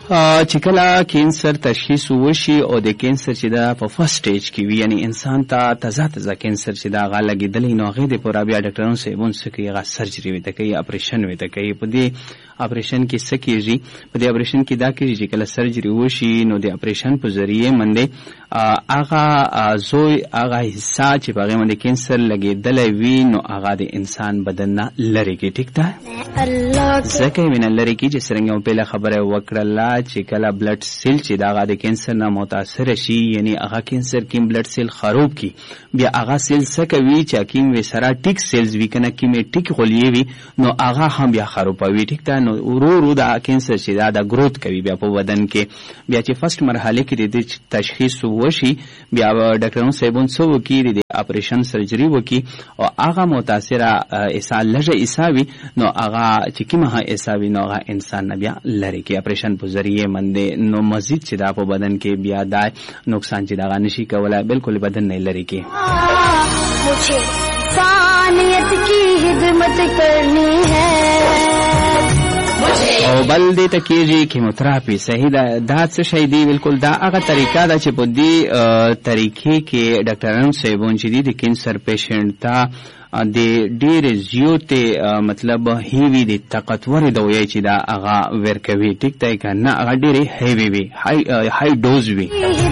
چې کله کینسر تشخیص وشي او د کینسر چې دا په فرست سټیج کې وي، یعنی انسان ته تازه کینسر چې دا غا لګېدلی، نو هغې د پوره بیا ډاکټرانو صاحبون څه کوي، هغه سرجري ورته کوي، اپریشن ورته کوي. په دې اپریشن کې څه کېږي؟ په دې اپریشن کې دا کېږي چې کله سرجري وشي نو د اپریشن په ذریعې باندې هغه زوی هغه حصه چې په هغې باندې کینسر لګېدلی وي نو هغه د انسان بدن نه لرې کړي. ټیک ده؟ ځکه یې وینه لرې کړي چې څرنګه مو پهله خبره وکړله چې کله بلډ سیل چې د هغه د کینسر نه متاثره شي، یعنی هغه کینسر کیم بلډ سیل خراب کی، بیا هغه سیل څه کوي چې کیم وې سره ټیک سیلز وي کنه کیمې ټیک غولیې وي نو هغه هم بیا خرابوي. ټیک ده؟ نو ورو دا کینسر چې دا د گروث کوي بیا په بدن کې. بیا چې فرست مرحله کې د تشخیص وشي بیا ډاکټرانو صاحبون څه وکړي، د اپریشن سرجري وکړي او هغه متاثره حصه لږه حصه وي نو هغه چې کومه حصه وي نو هغه انسان نه بیا لرې کړي اپریشن په ذریعې باندې. نو مزید چې دا په بدن کې بیا دا نقصان چې دا نشي کولای، بالکل بدن نه لرې کړي. مجھے انسانیت کی خدمت کرنی ہے. او بل دې ته کېږي کیموتراپي. صحیح ده؟ دا څه شی دی؟ بالکل دا هغه طریقه ده چې په دې طریقې کې ډاکټران صاحبون چې دي د کینسر پیشنټ ته د ډېرې زیاتې مطلب هیوي د طاقتورې دوایي چې دا هغه ورکوي. ټیک دی که نه؟ هغه ډېرې هیوي وي، های ډوز وي.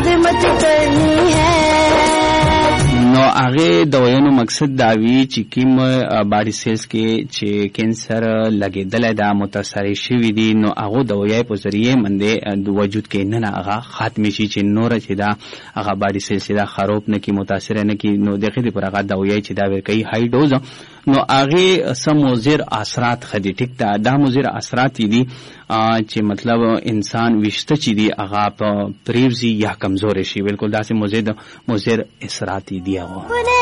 نو هغې دوایانو مقصد دا وي چې کوم باډي سیلز کې چې کینسر لګېدلی دا متاثرې شوي دي نو هغو دوایۍ په ذریعې باندې د وجود کې ننه هغه ختمې شي چې نوره چې دا هغه باډي سیلز چې دا خراب نه کړي، متاثره نه کړي. نو دغې دپاره هغه دوایۍ چې دا ورکوي های ډوز، نو هغې څه مضر اثرات ښه دي. ټیک ده؟ دا مضر اثرات دي چې مطلب انسان ویشته چې دي هغه په پریوزي یا کمزورې شي. بالکل داسې مضر اثرات دي هغه.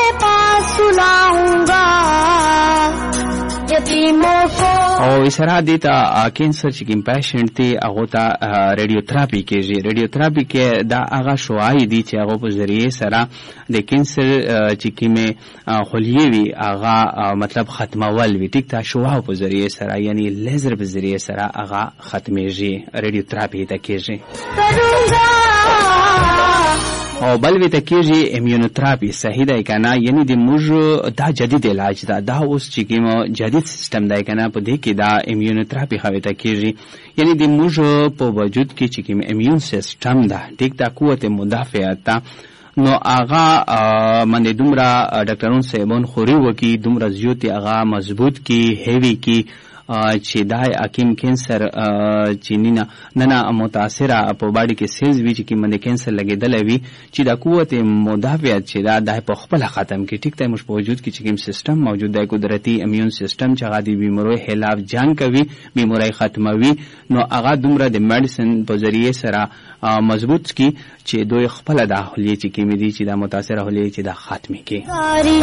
او اسره دې ته کینسر چې کوم پیشنټ دی هغو ته ریډیوتراپي کېږي. ریډیوتراپي کې دا هغه شعاعې دي چې هغو په ذریعې سره د کینسر چې کومې خلیې وي هغه مطلب ختمول وي. ټیک ده؟ شعاعو په ذریعې سره یعنی لیزر په ذریعې سره هغه ختمېږي، ریډیوتراپي ته کېږي. او بل وی ته کېږي امیونوتراپي. صحیح دی که نه؟ یعنی د موږ دا جدید علاج ده، دا اوس چې کوم جدید سیستم دی که نه په دې کې دا امیونوتراپي ښه ته کېږي. یعنی د موږ په وجود کې چې کوم امیون سیستم ده، ټیک ده، قوت مدافعت ده، نو هغه باندې دومره ډاکټران صاحبان خوري وکړي، دومره زیات هغه مضبوط کړي، هیوي کړي چې دا حکیم کینسر چې نه متاثره په باډي کې سیلز وي چې کوم باندې کینسر لګېدلی وي چې دا قوت مدافعت چې دا په خپله ختم کړي. ټیک دی؟ موږ په وجود کې چې کوم سیستم موجود دی، قدرتي امیون سیستم چې هغه د بیماریو خلاف جنګ کوي، بیماری ختموي، نو هغه دومره د میډیسن په ذریعې سره مضبوط کړي چې دوی خپله دا حلیې چې کومې دي چې دا متاثره حلیې چې دا ختمې کړي.